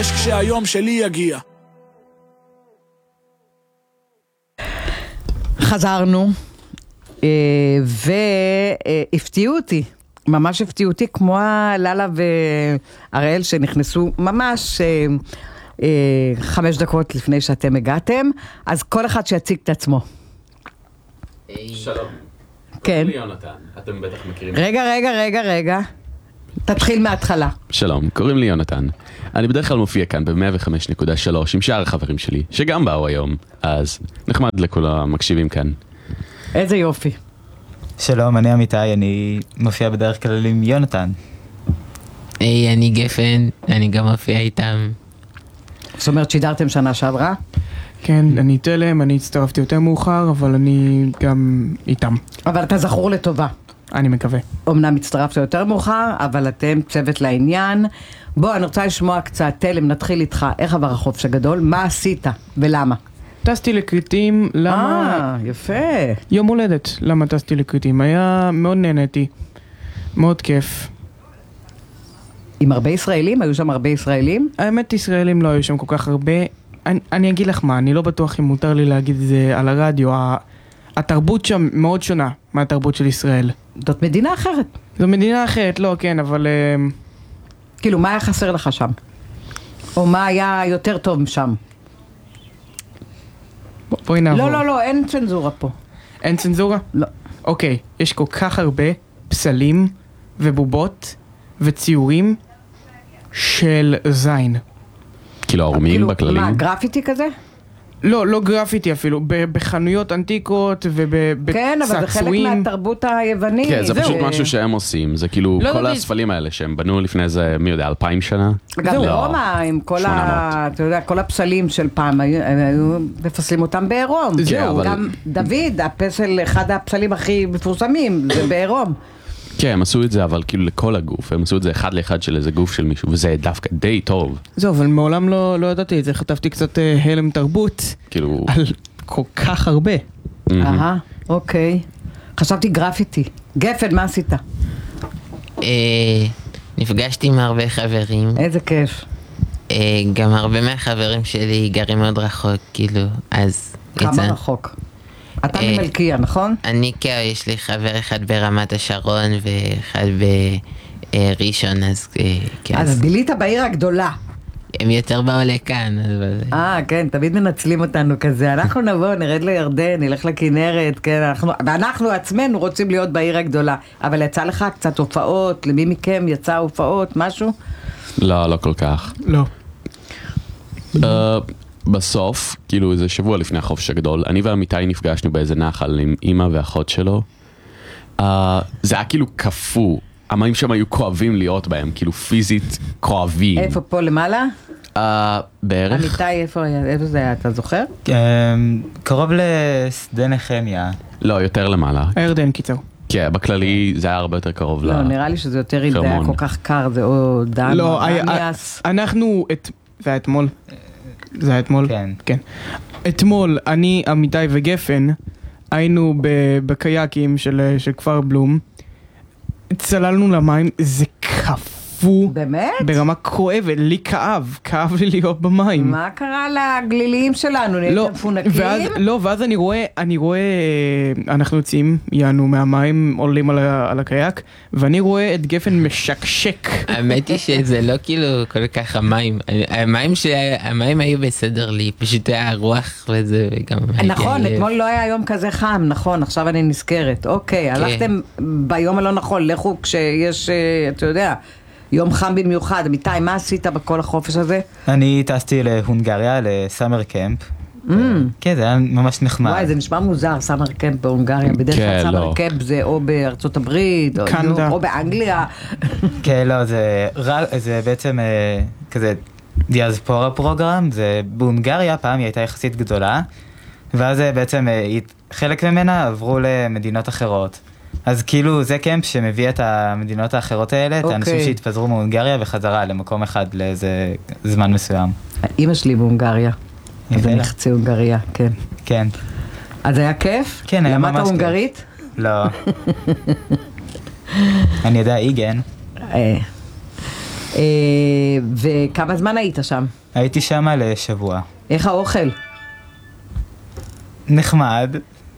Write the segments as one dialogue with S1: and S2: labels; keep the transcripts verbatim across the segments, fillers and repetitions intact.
S1: כשהיום שלי יגיע.
S2: חזרנו, והפתיעו אותי, ממש הפתיעו אותי, כמו הללה והראל שנכנסו ממש חמש דקות לפני שאתם הגעתם, אז כל אחד שיציג את עצמו.
S3: שלום.
S2: כן.
S3: קוראים לי יונתן, אתם בטח מכירים.
S2: רגע, רגע, רגע, רגע. תתחיל מההתחלה.
S3: שלום, קוראים לי יונתן. אני בדרך כלל מופיע כאן ב-מאה וחמש נקודה שלוש עם שאר החברים שלי, שגם באו היום, אז נחמד לכל המקשיבים כאן.
S2: איזה יופי.
S4: שלום, אני אמיתי, אני מופיע בדרך כלל עם יונתן.
S5: היי, אני גפן, אני גם מופיע איתם.
S2: זאת אומרת, שידרתם שנה שעברה?
S6: כן, אני תלם, אני הצטרפתי יותר מאוחר, אבל אני גם איתם.
S2: אבל אתה זכור לטובה.
S6: אני מקווה.
S2: אמנם הצטרפת יותר מאוחר, אבל אתם צוות לעניין. בוא, אני רוצה לשמוע קצת. תלם, נתחיל איתך. איך עבר החופש הגדול? מה עשית ולמה?
S6: טסתי לקריטים, למה...
S2: אה, יפה.
S6: יום הולדת, למה טסתי לקריטים? היה מאוד נהניתי, מאוד כיף.
S2: עם הרבה ישראלים? היו שם הרבה ישראלים?
S6: האמת, ישראלים לא היו שם כל כך הרבה. אני, אני אגיד לך מה, אני לא בטוח אם מותר לי להגיד את זה על הרדיו. התרבות שם מאוד שונה מהתרבות של ישראל.
S2: זאת מדינה אחרת.
S6: זו מדינה אחרת, לא, כן, אבל...
S2: כאילו, מה היה חסר לך שם? או מה היה יותר טוב שם?
S6: ב- בואי נעבור.
S2: לא, לא, לא, אין צנזורה פה.
S6: אין צנזורה?
S2: לא.
S6: אוקיי, יש כל כך הרבה פסלים ובובות וציורים של זין.
S3: כאילו עורמים בכללים.
S2: מה, גרפיטי כזה?
S6: לא, לא גרפיטי אפילו, ב- בחנויות אנטיקות ובצעצועים.
S2: כן, אבל זה חלק מהתרבות היוונית.
S3: כן, זה פשוט משהו שהם עושים, זה כאילו
S6: לא,
S3: כל
S6: לא,
S3: הספלים האלה שהם בנו לפני איזה, מי יודע, אלפיים שנה?
S2: גם
S3: לא.
S2: ברומא, עם כל
S3: שמונה מאות.
S2: ה... אתה יודע, כל הפסלים של פעם, היו, היו מפסלים אותם בעירום.
S3: זהו, אבל-
S2: גם דוד, הפסל, אחד הפסלים הכי מפורסמים, זה בעירום.
S3: כן, הם עשו את זה, אבל כאילו לכל הגוף, הם עשו את זה אחד לאחד של איזה גוף של מישהו, וזה דווקא די טוב.
S6: זהו, אבל מעולם לא, לא ידעתי את זה, חטפתי קצת אה, הלם תרבות
S3: כאילו...
S6: על כל כך הרבה.
S2: אהה, אוקיי. חשבתי גרפיטי. גפן, מה עשית?
S5: אה, נפגשתי עם הרבה חברים.
S2: איזה כיף.
S5: אה, גם הרבה מהחברים שלי גרים מאוד רחוק, כאילו, אז...
S2: כמה
S5: יצא-
S2: רחוק? אתה
S5: אה,
S2: ממלכיה, נכון?
S5: אני כן, יש לי חבר אחד ברמת השרון ואחד בראשון, אז אה, כן.
S2: אז בילית בעיר הגדולה.
S5: הם יותר באו לכאן, אבל...
S2: אה, כן, תמיד מנצלים אותנו כזה. אנחנו נבוא, נרד לירדן, נלך לכנרת, כן, אנחנו, ואנחנו עצמנו רוצים להיות בעיר הגדולה. אבל יצא לך קצת הופעות, למי מכם יצא הופעות, משהו?
S3: לא, לא כל כך.
S6: לא.
S3: אה, בסוף, כאילו איזה שבוע לפני החופש הגדול, אני ועמיתי נפגשנו באיזה נחל עם אמא ואחות שלו. אה, זה היה כאילו קפוא, המים שם היו כואבים להיות בהם, כאילו פיזית כואבים.
S2: איפה פה למעלה?
S3: אה, בערך?
S2: אמיתי, איפה היה? איפה זה היה? אתה זוכר?
S4: אמ, קרוב לשדה נחמיה.
S3: לא, יותר למעלה.
S6: הירדן קיצר.
S3: כן, בכללי זה היה הרבה יותר קרוב ל...
S2: לא, נראה לי שזה יותר אם זה היה
S3: חרמון.
S2: כל כך קר, זה או דם,
S6: לא,
S2: או
S6: היה-
S2: דמיאס.
S6: אנחנו, את... זה היה אתמול. זה היה אתמול?
S4: כן.
S6: כן. אתמול, אני, אמיתי וגפן, היינו ב- בקייקים של, של כפר בלום, צללנו למים, זה קפוא.
S2: באמת?
S6: ברמה כואבת, לי כאב, כאב לי להיות במים.
S2: מה קרה לגליליים שלנו?
S6: לא,
S2: נהייתם מפונקים?
S6: ואז, לא, ואז אני רואה, אני רואה, אה, אנחנו יוצאים, יענו מהמים, עולים על, ה- על הקייק, ואני רואה את גפן משקשק.
S5: האמת היא שזה לא כאילו כל כך המים. המים ש- המים היו בסדר לי, פשוט היה רוח וזה וגם...
S2: נכון,
S5: הייתי-
S2: אתמול לא היה יום כזה חם, נכון, עכשיו אני נזכרת. אוקיי, הלכתם ביום הלא נכון, לכו כשיש, אה, אתה יודע, יום חם במיוחד. אמיתי, מה עשית בכל החופש הזה?
S4: אני טסתי להונגריה, לסאמר קמפ. כן, זה היה ממש נחמד.
S2: וואי, זה נשמע מוזר, סאמר קמפ בהונגריה. בדרך כלל
S3: כן,
S2: סאמר
S3: לא.
S2: קמפ זה או בארצות הברית, או-
S6: קנדה.
S2: או באנגליה.
S4: כן, לא, זה, רל- זה בעצם אה, כזה דיאספורה פרוגרם, זה בהונגריה, פעם היא הייתה יחסית גדולה, ואז אה, בעצם אה, היא- חלק ממנה עברו למדינות אחרות. אז כאילו זה קמפ שמביא את המדינות האחרות האלה, את האנשים
S2: אוקיי.
S4: שהתפזרו מהונגריה וחזרה למקום אחד לאיזה זמן מסוים.
S2: אמא שלי בהונגריה. אז
S4: יפה
S2: אני
S4: לך.
S2: חצי הונגריה, כן.
S4: כן.
S2: אז היה כיף?
S4: כן, היה ממש
S2: למדת
S4: כיף.
S2: הונגרית?
S4: לא. אני יודע, איגן.
S2: אה, אה, וכמה זמן היית שם?
S4: הייתי שם לשבוע.
S2: איך האוכל?
S4: נחמד,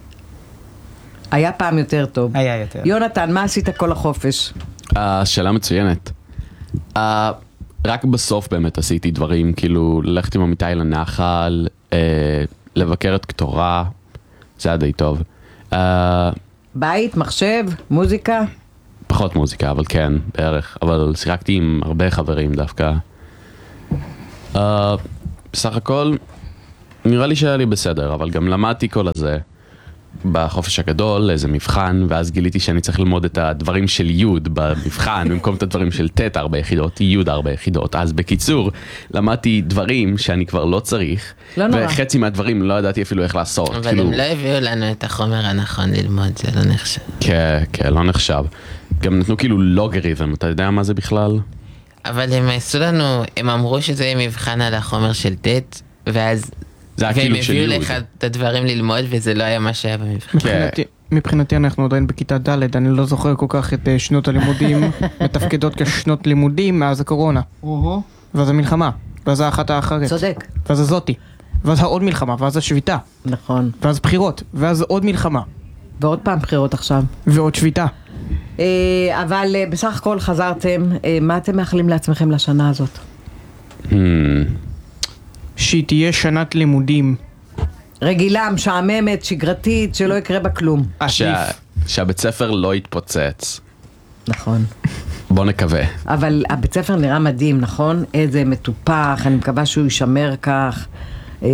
S2: היה פעם יותר טוב.
S4: היה יותר.
S2: יונתן, מה עשית כל החופש?
S3: אה, שאלה מצוינת. אה, רק בסוף באמת עשיתי דברים, כאילו ללכת עם אמיתי לנחל, אה, לבקר את קטורה, זה היה די טוב. אה,
S2: בית, מחשב, מוזיקה?
S3: פחות מוזיקה, אבל כן, בערך. אבל שיחקתי עם הרבה חברים דווקא. Uh, בסך הכל, נראה לי שהיה לי בסדר, אבל גם למדתי כל הזה בחופש הגדול, איזה מבחן, ואז גיליתי שאני צריך ללמוד את הדברים של י' במבחן, במקום את הדברים של ט' ארבע יחידות, י' ארבע יחידות. אז בקיצור, למדתי דברים שאני כבר לא צריך,
S2: לא נורא.
S3: וחצי מהדברים לא ידעתי אפילו איך לעשות.
S5: אבל
S3: כאילו,
S5: הם לא הביאו לנו את החומר הנכון ללמוד, זה לא נחשב.
S3: כן, כן, לא נחשב. גם נתנו כאילו לוגריתם, אתה יודע מה זה בכלל?
S5: אבל הם עשו לנו, הם אמרו שזה יהיה מבחן על החומר של ט' ואז...
S3: זה היה
S5: והם
S3: כאילו של
S5: הביאו
S3: י'.
S5: לך את הדברים ללמוד וזה לא היה מה שהיה במבחן.
S6: מבחינתי- מבחינתי אנחנו עדיין בכיתה ד', אני לא זוכר כל כך את אה, שנות הלימודים, מתפקדות כשנות לימודים מאז הקורונה. ואז המלחמה, ואז האחת האחרת.
S2: צודק.
S6: ואז הזאתי. ואז העוד מלחמה, ואז השביתה.
S2: נכון.
S6: ואז בחירות, ואז עוד מלחמה.
S2: ועוד פעם בחירות עכשיו.
S6: ועוד שביתה.
S2: אה, אבל אה, בסך הכל חזרתם, אה, מה אתם מאחלים לעצמכם לשנה הזאת?
S3: Hmm.
S6: שהיא תהיה שנת לימודים.
S2: רגילה, משעממת, שגרתית, שלא יקרה בה כלום.
S3: שה- שהבית ספר לא יתפוצץ.
S2: נכון.
S3: בוא נקווה.
S2: אבל הבית ספר נראה מדהים, נכון? איזה מטופח, אני מקווה שהוא יישמר כך, אה,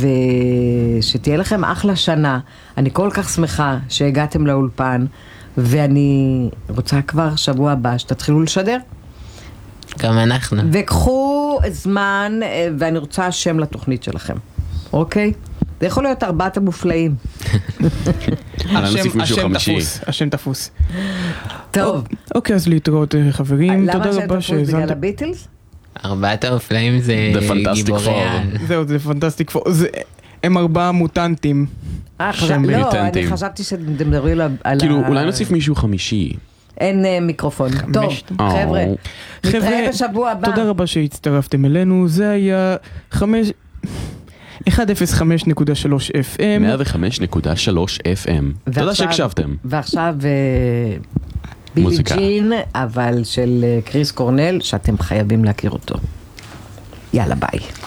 S2: ושתהיה לכם אחלה שנה. אני כל כך שמחה שהגעתם לאולפן, ואני רוצה כבר שבוע הבא שתתחילו לשדר.
S5: גם אנחנו.
S2: וקחו זמן, אה, ואני רוצה שם לתוכנית שלכם, אוקיי? זה יכול להיות ארבעת המופלאים.
S3: אני נוסיף מישהו
S6: השם
S3: חמישי.
S6: תפוס, השם תפוס.
S2: טוב,
S6: אוקיי, אז להתראות אה, חברים,
S2: למה
S6: תודה
S2: השם
S6: רבה
S2: תפוס בגלל
S6: שהזמנתם.
S2: הביטלס?
S5: ארבעת האופלאים זה
S3: The Fantastic
S5: גיבורי
S3: Four.
S5: על.
S6: זהו, זה פנטסטיק פור. זה- הם ארבעה מוטנטים.
S2: אה, חשב-
S6: שהם
S2: לא,
S3: מיוטנטים.
S2: אני חשבתי שאתם מדברים על ה...
S3: כאילו, אולי נוסיף מישהו חמישי.
S2: אין אה, מיקרופון. טוב,
S3: או.
S2: חבר'ה, נתראה
S6: חבר'ה,
S2: בשבוע הבא.
S6: תודה רבה שהצטרפתם אלינו, זה היה חמש... מאה וחמש נקודה שלוש אף אם.
S3: מאה וחמש נקודה שלוש אף אם. תודה
S2: ועכשיו-
S3: שהקשבתם.
S2: ועכשיו אה, בילי
S3: מוזיקה.
S2: ג'ין, אבל של אה, קריס קורנל, שאתם חייבים להכיר אותו. יאללה, ביי.